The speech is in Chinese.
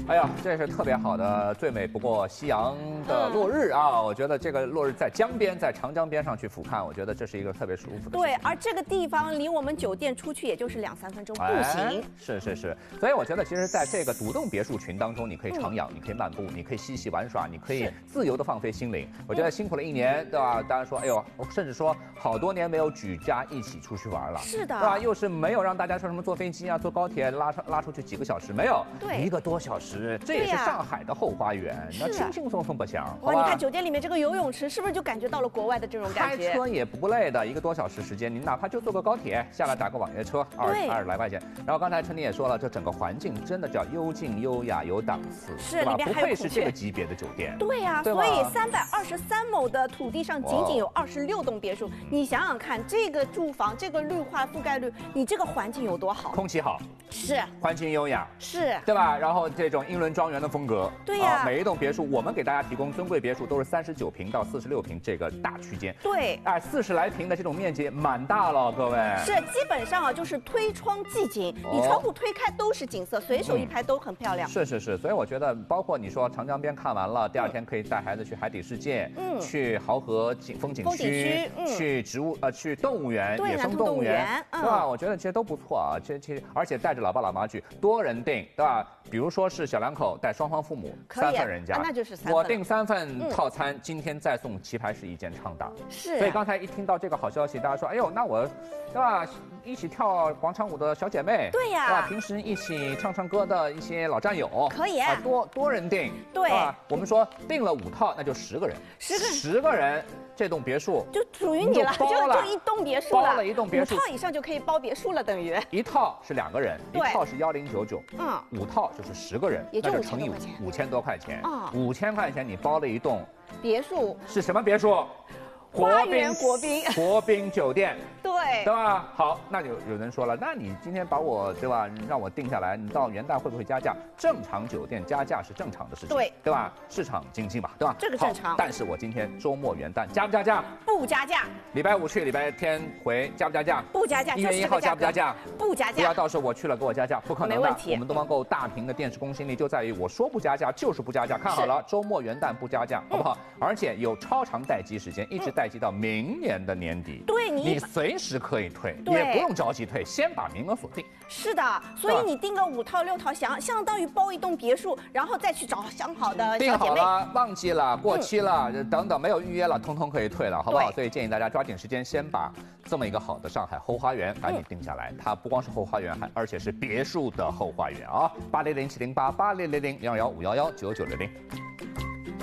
哎呀，这是特别好的最美不过夕阳的落日啊！我觉得这个落日在江边，在长江边上去俯瞰，我觉得这是一个特别舒服的。 对，而这个地方离我们酒店出去也就是2、3分钟步行。 是，所以我觉得其实在这个独栋别墅群当中，你可以徜徉，你可以漫步，你可以嬉戏玩耍，你可以自由的放飞心灵。我觉得辛苦了1年，对吧？当然说，哎呦，甚至说好多年没有举家一起出去玩了， 是的， 对吧？又是没有让大家说什么坐飞机啊、坐高铁拉出去几个小时，没有，对，1个多小时，这也是上海的后花园，那轻轻松松不想。 哇，你看酒店里面这个游泳池，是不是就感觉到了国外的这种感觉？ 开车也不累的，1个多小时时间，你哪怕就坐个高铁下来打个网约车，20来块钱。然后刚才陈妮也说了，这整个环境真的叫幽静优雅有档次， 是里面还有孔雀， 不愧是这个级别的酒店。 对呀，所以323亩的土地上仅仅有26栋别墅，你想想看，这个住房，这个绿化覆盖率，你这个环境有多好？ 空气好， 是， 环境优雅， 是， 对吧？然后这种英伦庄园的风格， 对呀， 每一栋别墅我们给大家提供尊贵别墅都是39平到46平这个大区间， 对 ，40来平的这种面积蛮大了，各位。 是，基本上啊就是推窗即景，你窗户推开都是景色，随手一拍都很漂亮。 是，所以我觉得，包括你说长江边看完了，第2天可以带孩子去海底世界，去濠河风景区，去动物园，野生动物园，对吧？我觉得这些都不错啊，而且带着老爸老妈去，多人订，对吧？比如说是小2口带双方父母，3份人家， 那就是3份。 我订3份套餐，今天再送棋牌室1间畅打。 是， 所以刚才一听到这个好消息，大家说，哎呦，那我，对吧？一起跳广场舞的小姐妹， 对呀， 对吧？平时一起唱歌的一些老战友， 可以啊， 多人订， 对吧？我们说订了5套，那就10个人，10个人，这栋别墅就属于你了，就1栋别墅了， 包了1栋别墅 ，5套以上就可以包别墅了，等于 1套是2个人，1套是1099，5套就是10个人， 也就乘以5000多块钱，5000块钱你包了1栋别墅， 是什么别墅？ 花园国宾酒店， 对吧？好，那就有人说了，那你今天把我，对吧？让我定下来，你到元旦会不会加价？正常酒店加价是正常的事情，对吧？市场经济嘛，对吧？ 这个正常。 但是我今天周末元旦加不加价？ 不加价。 礼拜5去，礼拜天回，加不加价？ 不加价。 1月1号加不加价？ 不加价。 不要到时候我去了给我加价，不可能的。 没问题。 我们东方购大屏的电视公信力就在于我说不加价就是不加价。看好了，周末元旦不加价，好不好？而且有超长待机时间，一直待机到明年的年底。 对， 你随时可以退，也不用着急退，先把名额锁定。 是的，所以你订个5套6套，相当于包1栋别墅，然后再去找相好的小姐妹。 订好了，忘记了，过期了，等等没有预约了，通通可以退了，好不好？所以建议大家抓紧时间，先把这么一个好的上海后花园赶紧定下来。它不光是后花园，而且是别墅的后花园啊！80070880000215119900。